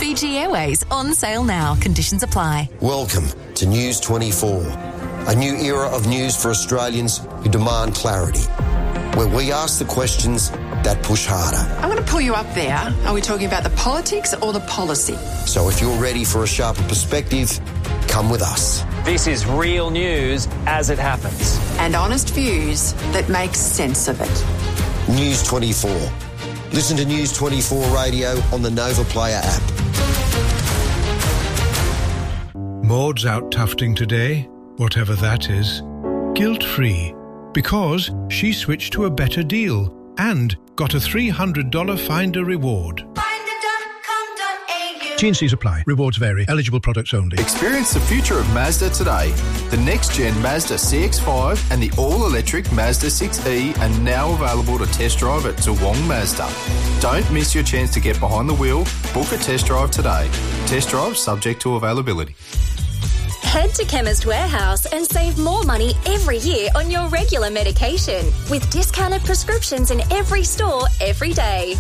Fiji Airways on sale now. Conditions apply. Welcome to News 24, a new era of news for Australians who demand clarity, where we ask the questions that push harder. I'm going to pull you up there. Are we talking about the politics or the policy? So if you're ready for a sharper perspective, come with us. This is real news as it happens. And honest views that make sense of it. News 24. Listen to News 24 Radio on the Nova Player app. Maud's out tufting today, whatever that is, guilt-free, because she switched to a better deal and got a $300 Finder reward. T&Cs apply. Rewards vary. Eligible products only. Experience the future of Mazda today. The next-gen Mazda CX-5 and the all-electric Mazda 6e are now available to test drive at Toowong Mazda. Don't miss your chance to get behind the wheel. Book a test drive today. Test drive subject to availability. Head to Chemist Warehouse and save more money every year on your regular medication with discounted prescriptions in every store every day.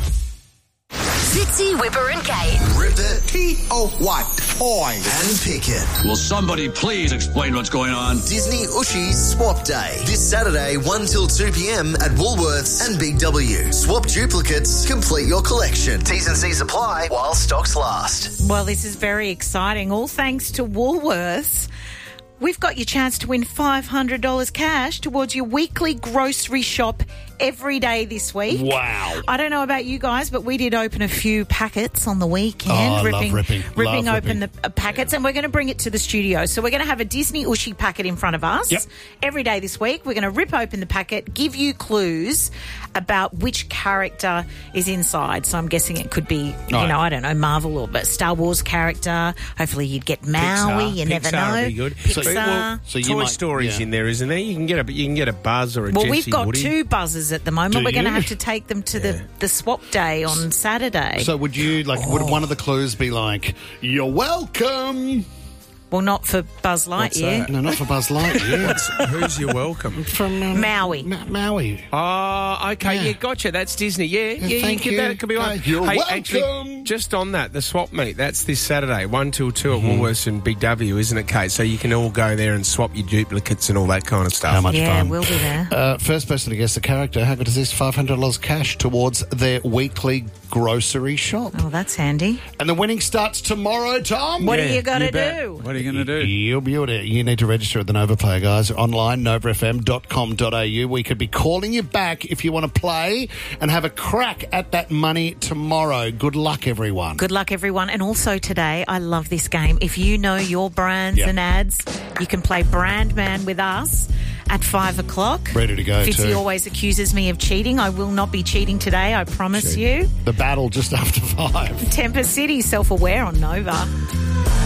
Fitzy, Whipper and Kate. Rip it. T-O-Y. Point. And pick it. Will somebody please explain what's going on? Disney Ushi's Swap Day. This Saturday, 1 till 2 p.m. at Woolworths and Big W. Swap duplicates. Complete your collection. T's and C's apply while stocks last. Well, this is very exciting. All thanks to Woolworths. We've got your chance to win $500 cash towards your weekly grocery shop every day this week. Wow. I don't know about you guys, but we did open a few packets on the weekend. I love ripping. Ripping open the packets, and we're going to bring it to the studio. So we're going to have a Disney Ushi packet in front of us. Yep. Every day this week. We're going to rip open the packet, give you clues about which character is inside. So I'm guessing it could be, I don't know, Marvel or but Star Wars character. Hopefully you'd get Maui. You never know. Would be good. Pixar. So Toy Story's in there, isn't there? You can get a Buzz or a Jessie. Well, we've got Woody. 2 buzzers at the moment. We're going to have to take them to the swap day on Saturday. So would you, would one of the clues be like, you're welcome? Well, not for Buzz Lightyear. No, not for Buzz Lightyear. Who's your welcome? From Maui. Maui. Oh, okay. Yeah, gotcha. That's Disney. Yeah, thank you. That could be one. You're welcome. Actually, just on that, the swap meet, that's this Saturday, 1 till 2 at Woolworths and Big W, isn't it, Kate? So you can all go there and swap your duplicates and all that kind of stuff. How much fun. Yeah, we'll be there. First person to guess the character, how good is this? $500 cash towards their weekly grocery shop. Oh, that's handy. And the winning starts tomorrow, Tom. What are you going to do? What are you going to do? You'll be able to. You need to register at the Nova Player, guys. Online, novafm.com.au. We could be calling you back if you want to play and have a crack at that money tomorrow. Good luck, everyone. Good luck, everyone. And also today, I love this game. If you know your brands and ads, you can play Brand Man with us at 5 o'clock. Ready to go, Fitzy too. always accuses me of cheating. I will not be cheating today, I promise you. The battle just after 5. Temper City, self-aware on Nova.